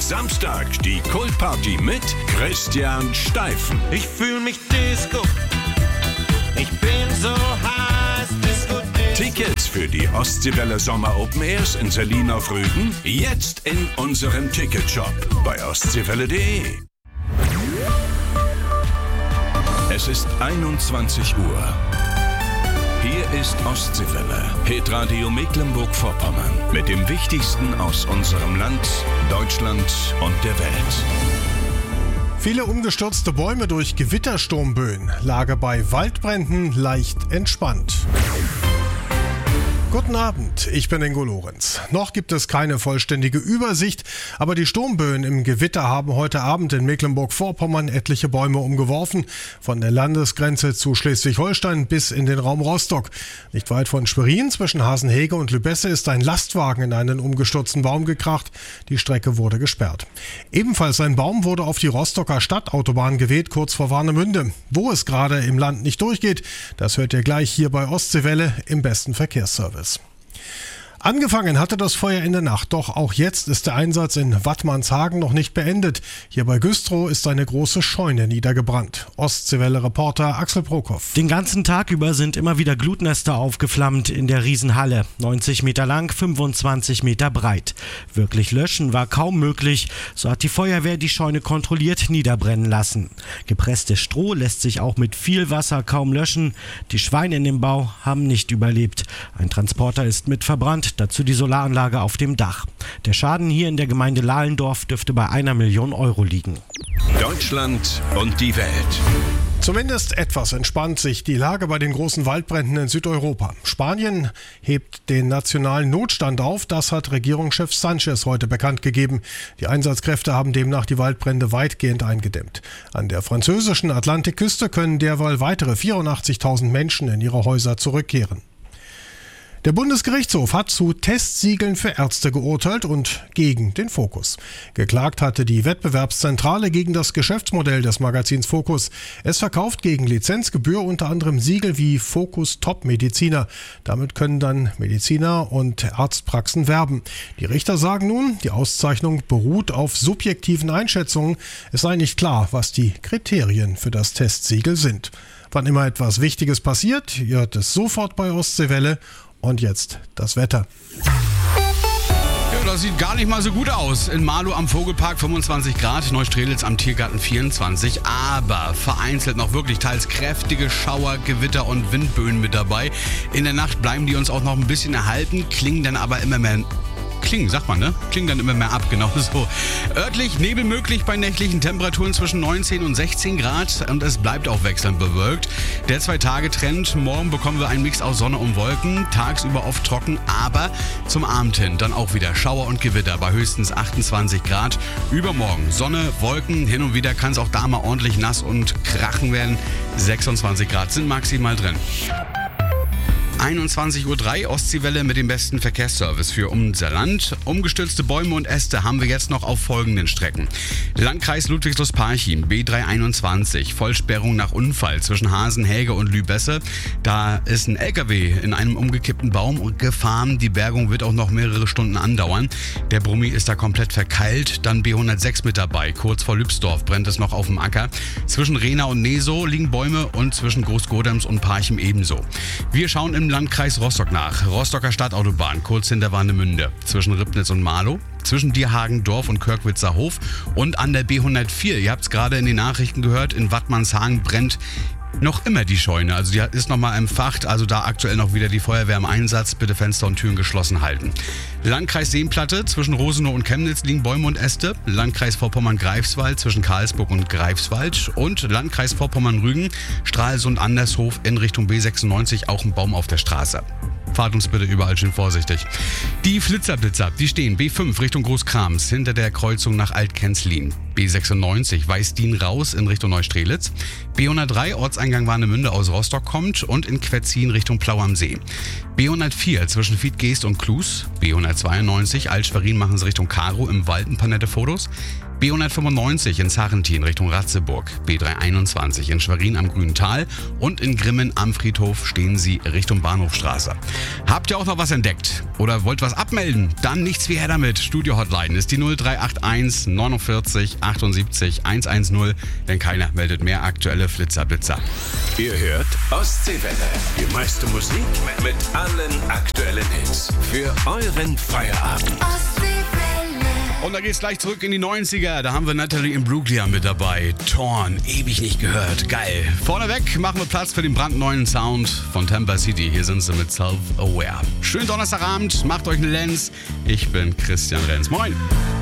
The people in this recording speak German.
Samstag die Kultparty mit Christian Steifen. Ich fühl mich Disco. Ich bin so heiß, Disco, Disco. Tickets für die Ostseewelle Sommer Open Airs in Selin auf Rügen jetzt in unserem Ticketshop bei ostseewelle.de. Es ist 21 Uhr. Hier ist Ostseewelle, Hitradio Mecklenburg-Vorpommern mit dem Wichtigsten aus unserem Land, Deutschland und der Welt. Viele umgestürzte Bäume durch Gewittersturmböen, Lage bei Waldbränden leicht entspannt. Guten Abend, ich bin Ingo Lorenz. Noch gibt es keine vollständige Übersicht, aber die Sturmböen im Gewitter haben heute Abend in Mecklenburg-Vorpommern etliche Bäume umgeworfen, von der Landesgrenze zu Schleswig-Holstein bis in den Raum Rostock. Nicht weit von Schwerin zwischen Hasenhege und Lübesse ist ein Lastwagen in einen umgestürzten Baum gekracht. Die Strecke wurde gesperrt. Ebenfalls ein Baum wurde auf die Rostocker Stadtautobahn geweht, kurz vor Warnemünde. Wo es gerade im Land nicht durchgeht, das hört ihr gleich hier bei Ostseewelle im besten Verkehrsservice. Angefangen hatte das Feuer in der Nacht, doch auch jetzt ist der Einsatz in Wattmannshagen noch nicht beendet. Hier bei Güstrow ist eine große Scheune niedergebrannt. Ostseewelle-Reporter Axel Prokop. Den ganzen Tag über sind immer wieder Glutnester aufgeflammt in der Riesenhalle. 90 Meter lang, 25 Meter breit. Wirklich löschen war kaum möglich. So hat die Feuerwehr die Scheune kontrolliert niederbrennen lassen. Gepresstes Stroh lässt sich auch mit viel Wasser kaum löschen. Die Schweine in dem Bau haben nicht überlebt. Ein Transporter ist mit verbrannt. Dazu die Solaranlage auf dem Dach. Der Schaden hier in der Gemeinde Lahlendorf dürfte bei 1 Million Euro liegen. Deutschland und die Welt. Zumindest etwas entspannt sich die Lage bei den großen Waldbränden in Südeuropa. Spanien hebt den nationalen Notstand auf, das hat Regierungschef Sanchez heute bekannt gegeben. Die Einsatzkräfte haben demnach die Waldbrände weitgehend eingedämmt. An der französischen Atlantikküste können derweil weitere 84.000 Menschen in ihre Häuser zurückkehren. Der Bundesgerichtshof hat zu Testsiegeln für Ärzte geurteilt und gegen den Fokus. Geklagt hatte die Wettbewerbszentrale gegen das Geschäftsmodell des Magazins Fokus. Es verkauft gegen Lizenzgebühr unter anderem Siegel wie Fokus Top Mediziner. Damit können dann Mediziner und Arztpraxen werben. Die Richter sagen nun, die Auszeichnung beruht auf subjektiven Einschätzungen. Es sei nicht klar, was die Kriterien für das Testsiegel sind. Wann immer etwas Wichtiges passiert, ihr hört es sofort bei Ostseewelle. Und jetzt das Wetter. Ja, das sieht gar nicht mal so gut aus. In Marlow am Vogelpark 25 Grad, Neustrelitz am Tiergarten 24. Aber vereinzelt noch wirklich teils kräftige Schauer, Gewitter und Windböen mit dabei. In der Nacht bleiben die uns auch noch ein bisschen erhalten, klingen dann aber immer mehr... sagt man, ne? Klingen dann immer mehr ab, genau so. Örtlich Nebel möglich bei nächtlichen Temperaturen zwischen 19 und 16 Grad und es bleibt auch wechselnd bewölkt. Der 2-Tage-Trend, morgen bekommen wir einen Mix aus Sonne und Wolken, tagsüber oft trocken, aber zum Abend hin dann auch wieder Schauer und Gewitter bei höchstens 28 Grad. Übermorgen Sonne, Wolken, hin und wieder kann es auch da mal ordentlich nass und krachen werden. 26 Grad sind maximal drin. 21.03 Uhr, Ostseewelle mit dem besten Verkehrsservice für unser Land. Umgestürzte Bäume und Äste haben wir jetzt noch auf folgenden Strecken. Landkreis Ludwigslust-Parchim, B321, Vollsperrung nach Unfall zwischen Hasenhäge und Lübesse. Da ist ein LKW in einem umgekippten Baum gefahren. Die Bergung wird auch noch mehrere Stunden andauern. Der Brummi ist da komplett verkeilt. Dann B106 mit dabei. Kurz vor Lübsdorf brennt es noch auf dem Acker. Zwischen Rehna und Nesow liegen Bäume und zwischen Großgodems und Parchim ebenso. Wir schauen im Landkreis Rostock nach. Rostocker Stadtautobahn, kurz hinter Warnemünde. Zwischen Ribnitz und Marlow. Zwischen Dierhagen-Dorf und Körkwitzer Hof. Und an der B104, ihr habt es gerade in den Nachrichten gehört, in Wattmannshagen brennt noch immer die Scheune. Also die ist nochmal empfacht, also da aktuell noch wieder die Feuerwehr im Einsatz. Bitte Fenster und Türen geschlossen halten. Landkreis Seenplatte, zwischen Rosenow und Chemnitz liegen Bäume und Äste. Landkreis Vorpommern-Greifswald zwischen Karlsburg und Greifswald. Und Landkreis Vorpommern-Rügen, Stralsund-Andershof in Richtung B96, auch ein Baum auf der Straße. Fahrt uns bitte überall schön vorsichtig. Die Flitzerblitzer, die stehen B5 Richtung Großkrams hinter der Kreuzung nach Altkenzlin. B96 Weißdien raus in Richtung Neustrelitz. B103 Ortseingang Warnemünde aus Rostock kommt und in Quetzin Richtung Plau am See. B104 zwischen Fiedgeest und Klus. B192 Alt-Schwerin machen sie Richtung Karo im Wald ein paar nette Fotos. B195 in Sarrentin Richtung Ratzeburg, B321 in Schwerin am Grünen Tal und in Grimmen am Friedhof stehen Sie Richtung Bahnhofstraße. Habt ihr auch noch was entdeckt oder wollt was abmelden? Dann nichts wie her damit. Studio-Hotline ist die 0381 49 78 110, denn keiner meldet mehr aktuelle Flitzer-Blitzer. Ihr hört Ostseewelle. Die meiste Musik mit allen aktuellen Hits. Für euren Feierabend. Und da geht's gleich zurück in die 90er. Da haben wir Natalie Imbruglia mit dabei. Torn, ewig nicht gehört. Geil. Vorneweg machen wir Platz für den brandneuen Sound von Tampa City. Hier sind sie mit Self-Aware. Schönen Donnerstagabend, macht euch eine Lenz. Ich bin Christian Renz. Moin.